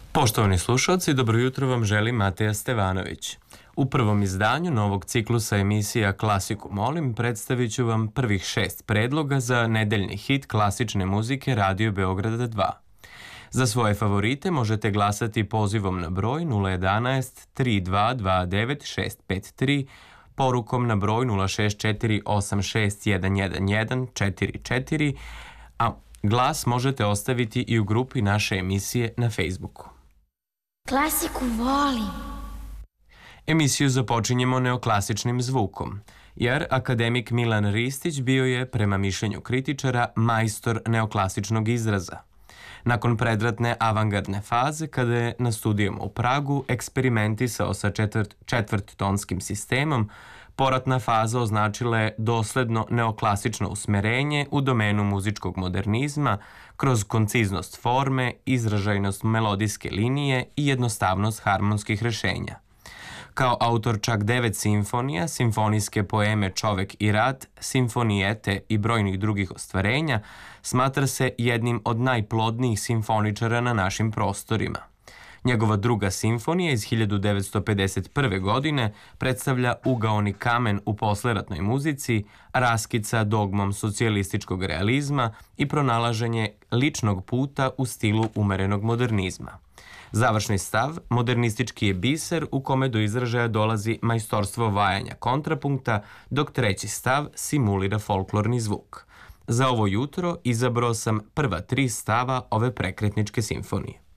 Poštovani slušalci, dobro jutro vam želi Mateja Stevanović. U prvom izdanju novog ciklusa emisija Klasiku molim predstavit ću vam prvih 6 predloga za nedeljni hit klasične muzike Radio Beograda 2. Za svoje favorite možete glasati pozivom na broj 011 3229 653, porukom na broj 064 86 111 44, a glas možete ostaviti i u grupi naše emisije na Facebooku. Klasiku volim. Emisiju započinjemo neoklasičnim zvukom, jer akademik Milan Ristić bio je, prema mišljenju kritičara, majstor neoklasičnog izraza. Nakon predratne avangardne faze, kada je na studijama u Pragu eksperimentisao sa četvrttonskim sistemom, poratna faza označila je dosledno neoklasično usmerenje u domenu muzičkog modernizma kroz konciznost forme, izražajnost melodijske linije i jednostavnost harmonskih rešenja. Kao autor čak 9 simfonija, simfonijske poeme Čovek i rat, simfonijete i brojnih drugih ostvarenja, smatra se jednim od najplodnijih simfoničara na našim prostorima. Njegova druga simfonija iz 1951. godine predstavlja ugaoni kamen u posleratnoj muzici, raskid sa dogmom socijalističkog realizma i pronalaženje ličnog puta u stilu umerenog modernizma. Završni stav, modernistički je biser u kome do izražaja dolazi majstorstvo vajanja kontrapunkta, dok treći stav simulira folklorni zvuk. Za ovo jutro izabrao sam prva 3 stava ove prekretničke simfonije.